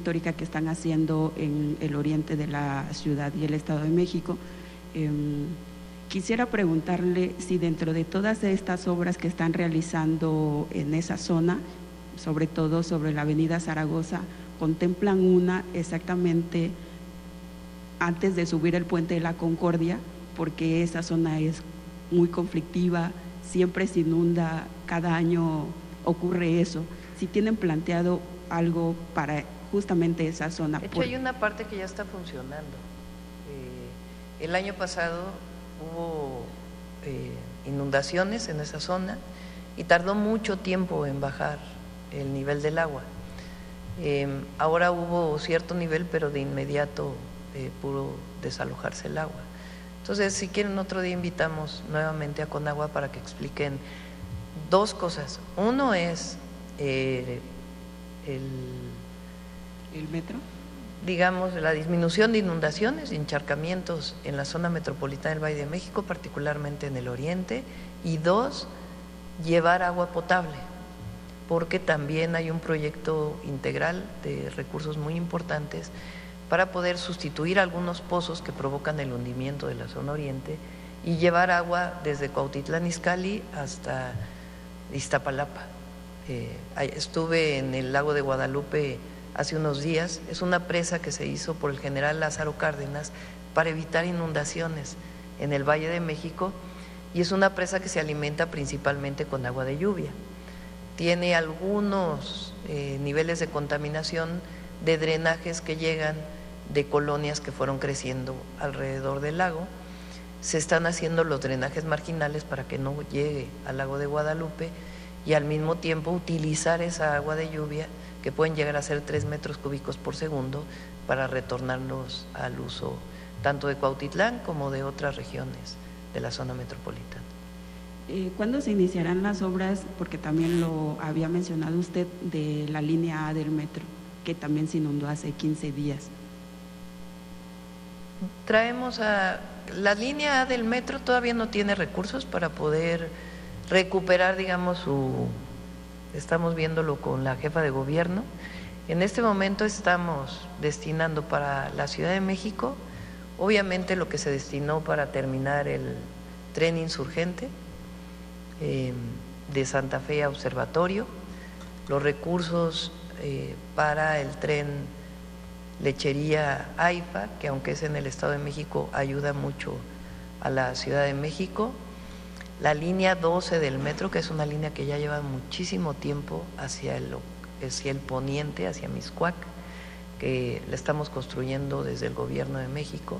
histórica que están haciendo en el oriente de la ciudad y el Estado de México. Quisiera preguntarle si dentro de todas estas obras que están realizando en esa zona, sobre todo sobre la avenida Zaragoza, contemplan una exactamente antes de subir el puente de la Concordia, porque esa zona es muy conflictiva, siempre se inunda, cada año ocurre eso. Si tienen planteado algo para justamente esa zona. De hecho, hay una parte que ya está funcionando. El año pasado hubo inundaciones en esa zona y tardó mucho tiempo en bajar el nivel del agua. Ahora hubo cierto nivel, pero de inmediato pudo desalojarse el agua. Entonces, si quieren, otro día invitamos nuevamente a Conagua para que expliquen dos cosas. Uno es el metro, digamos, la disminución de inundaciones y encharcamientos en la zona metropolitana del Valle de México, particularmente en el oriente, y dos, llevar agua potable, porque también hay un proyecto integral de recursos muy importantes para poder sustituir algunos pozos que provocan el hundimiento de la zona oriente y llevar agua desde Cuautitlán Izcalli hasta Iztapalapa. Estuve en el lago de Guadalupe hace unos días. Es una presa que se hizo por el general Lázaro Cárdenas para evitar inundaciones en el Valle de México, y es una presa que se alimenta principalmente con agua de lluvia. Tiene algunos niveles de contaminación de drenajes que llegan de colonias que fueron creciendo alrededor del lago. Se están haciendo los drenajes marginales para que no llegue al lago de Guadalupe y al mismo tiempo utilizar esa agua de lluvia, que pueden llegar a ser 3 metros cúbicos por segundo, para retornarlos al uso tanto de Cuautitlán como de otras regiones de la zona metropolitana. ¿Cuándo se iniciarán las obras? Porque también lo había mencionado usted, de la línea A del metro, que también se inundó hace 15 días. Traemos a la línea A del metro, todavía no tiene recursos para poder recuperar, digamos, estamos viéndolo con la jefa de gobierno. En este momento estamos destinando para la Ciudad de México, obviamente, lo que se destinó para terminar el tren insurgente de Santa Fe a Observatorio, los recursos para el tren Lechería AIFA, que aunque es en el Estado de México, ayuda mucho a la Ciudad de México, la línea 12 del metro, que es una línea que ya lleva muchísimo tiempo hacia el poniente, hacia Mixcoac, que la estamos construyendo desde el Gobierno de México,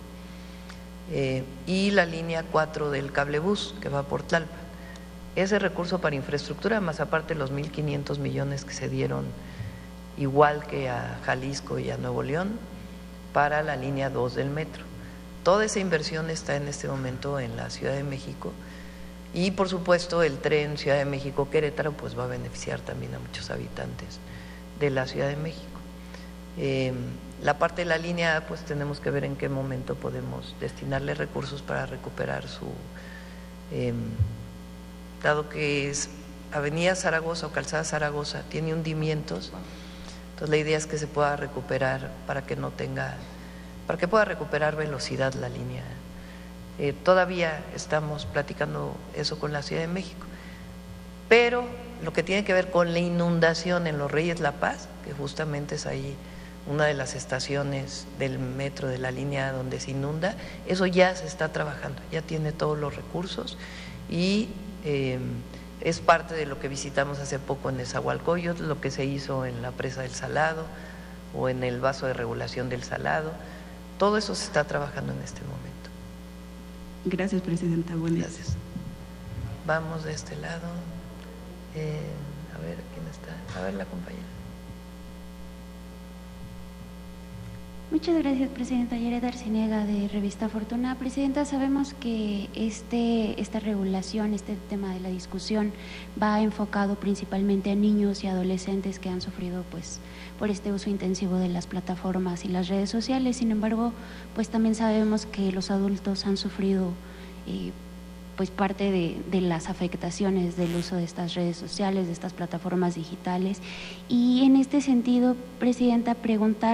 y la línea 4 del cablebús, que va por Tlalpan. Ese recurso para infraestructura, más aparte los 1.500 millones que se dieron, igual que a Jalisco y a Nuevo León, para la línea 2 del metro. Toda esa inversión está en este momento en la Ciudad de México, y por supuesto el tren Ciudad de México-Querétaro pues va a beneficiar también a muchos habitantes de la Ciudad de México. La parte de la línea A, pues tenemos que ver en qué momento podemos destinarle recursos para recuperar su… dado que es Avenida Zaragoza o Calzada Zaragoza, tiene hundimientos, entonces la idea es que se pueda recuperar para que pueda recuperar velocidad la línea. Todavía estamos platicando eso con la Ciudad de México, pero lo que tiene que ver con la inundación en Los Reyes La Paz, que justamente es ahí una de las estaciones del metro de la línea donde se inunda, eso ya se está trabajando, ya tiene todos los recursos, y es parte de lo que visitamos hace poco en Nezahualcóyotl, lo que se hizo en la presa del Salado o en el vaso de regulación del Salado. Todo eso se está trabajando en este momento. Gracias, presidenta. Buenas. Gracias. Vamos de este lado. A ver, ¿quién está? A ver, la compañera. Muchas gracias, presidenta. Yaret Arciniega, de Revista Fortuna. Presidenta, sabemos que esta regulación, este tema de la discusión, va enfocado principalmente a niños y adolescentes que han sufrido pues por este uso intensivo de las plataformas y las redes sociales. Sin embargo, pues también sabemos que los adultos han sufrido pues parte de las afectaciones del uso de estas redes sociales, de estas plataformas digitales. Y en este sentido, presidenta, preguntar